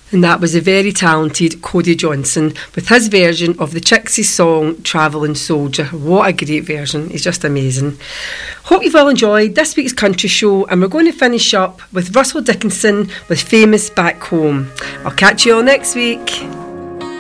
And that was the very talented Cody Johnson with his version of the Chixies song Travelling Soldier. What a great version. It's just amazing. Hope you've all enjoyed this week's country show, and we're going to finish up with Russell Dickinson with Famous Back Home. I'll catch you all next week.